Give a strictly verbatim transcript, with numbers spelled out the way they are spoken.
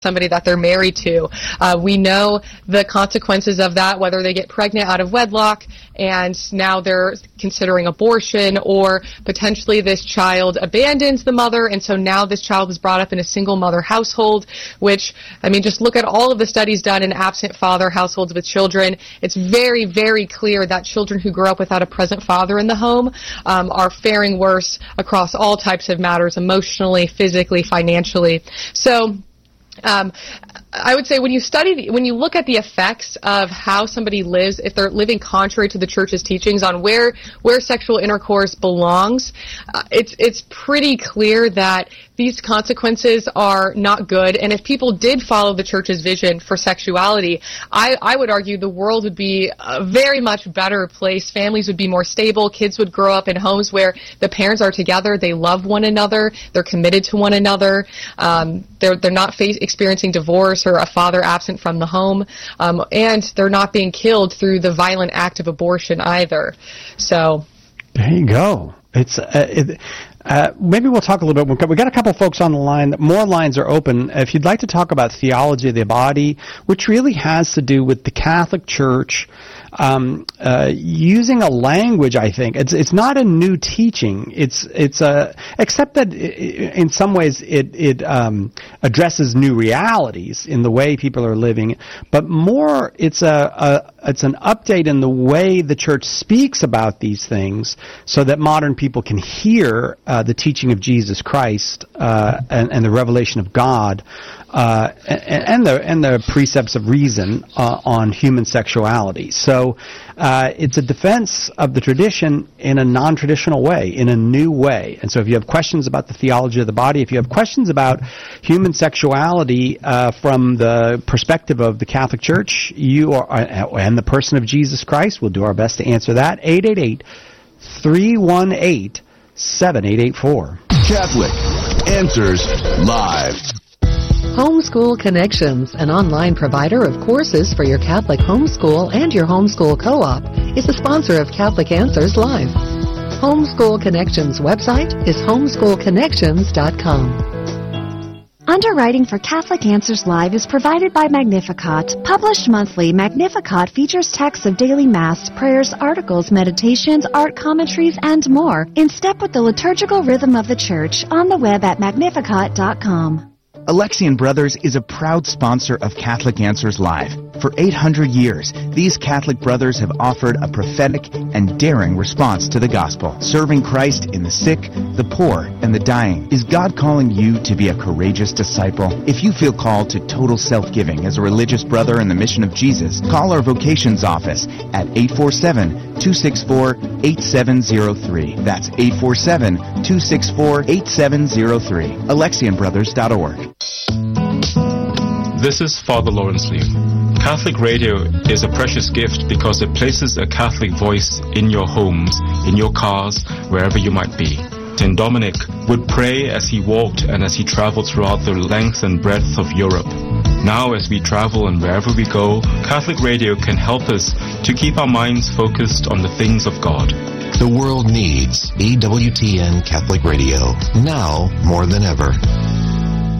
somebody that they're married to. Uh, we know the consequences of that, whether they get pregnant out of wedlock and now they're considering abortion, or potentially this child abandons the mother, and so now this child is brought up in a single mother household, which, I mean, just look at all of the studies done in absent father households with children. It's very, very clear that children who grow up without a present father in the home um, are faring worse across all types of matters, emotionally, physically, financially. So Um, I would say when you study, the, when you look at the effects of how somebody lives, if they're living contrary to the church's teachings on where where sexual intercourse belongs, uh, it's it's pretty clear that these consequences are not good. And if people did follow the church's vision for sexuality, I, I would argue the world would be a very much better place. Families would be more stable. Kids would grow up in homes where the parents are together. They love one another. They're committed to one another. Um, they're they're not face, experiencing divorce or a father absent from the home, um, and they're not being killed through the violent act of abortion either. So there you go. It's uh, it, uh, maybe we'll talk a little bit. We've got a couple folks on the line. More lines are open. If you'd like to talk about theology of the body, which really has to do with the Catholic Church um, uh, using a language, I think it's it's not a new teaching. It's it's a except that it, in some ways it it um, addresses new realities in the way people are living, but more it's a, a it's an update in the way the church speaks about these things, so that modern people can hear uh, the teaching of Jesus Christ uh, and, and the revelation of God. Uh, and, and the and the precepts of reason uh, on human sexuality. So uh, it's a defense of the tradition in a non-traditional way, in a new way. And so if you have questions about the theology of the body, if you have questions about human sexuality uh, from the perspective of the Catholic Church, you are and the person of Jesus Christ, we'll do our best to answer that. eight eight eight, three one eight, seven eight eight four. Catholic Answers Live. Homeschool Connections, an online provider of courses for your Catholic homeschool and your homeschool co-op, is the sponsor of Catholic Answers Live. Homeschool Connections website is homeschool connections dot com. Underwriting for Catholic Answers Live is provided by Magnificat. Published monthly, Magnificat features texts of daily Mass, prayers, articles, meditations, art commentaries, and more, in step with the liturgical rhythm of the Church, on the web at magnificat dot com. Alexian Brothers is a proud sponsor of Catholic Answers Live. For eight hundred years, these Catholic brothers have offered a prophetic and daring response to the gospel, serving Christ in the sick, the poor, and the dying. Is God calling you to be a courageous disciple? If you feel called to total self-giving as a religious brother in the mission of Jesus, call our vocations office at eight four seven, two six four, eight seven zero three. That's eight four seven, two six four, eight seven zero three. Alexian Brothers dot org. This is Father Lawrence Liu. Catholic Radio is a precious gift because it places a Catholic voice in your homes, in your cars, wherever you might be. Saint Dominic would pray as he walked and as he traveled throughout the length and breadth of Europe. Now, as we travel and wherever we go, Catholic Radio can help us to keep our minds focused on the things of God. The world needs E W T N Catholic Radio, now more than ever.